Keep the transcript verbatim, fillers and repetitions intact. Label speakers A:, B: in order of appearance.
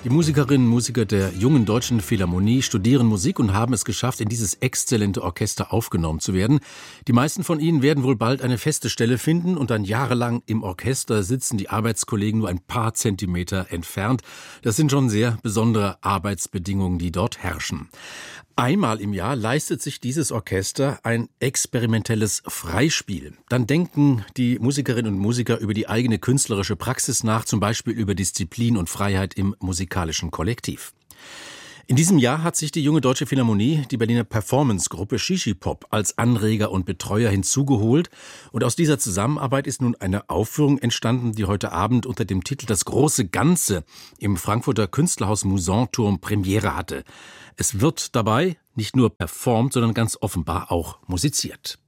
A: Die Musikerinnen und Musiker der Jungen Deutschen Philharmonie studieren Musik und haben es geschafft, in dieses exzellente Orchester aufgenommen zu werden. Die meisten von ihnen werden wohl bald eine feste Stelle finden und dann jahrelang im Orchester sitzen die Arbeitskollegen nur ein paar Zentimeter entfernt. Das sind schon sehr besondere Arbeitsbedingungen, die dort herrschen. Einmal im Jahr leistet sich dieses Orchester ein experimentelles Freispiel. Dann denken die Musikerinnen und Musiker über die eigene künstlerische Praxis nach, zum Beispiel über Disziplin und Freiheit im musikalischen Kollektiv. In diesem Jahr hat sich die Junge Deutsche Philharmonie die Berliner Performance-Gruppe Shishi-Pop als Anreger und Betreuer hinzugeholt. Und aus dieser Zusammenarbeit ist nun eine Aufführung entstanden, die heute Abend unter dem Titel Das große Ganze im Frankfurter Künstlerhaus Musanturm Premiere hatte. Es wird dabei nicht nur performt, sondern ganz offenbar auch musiziert.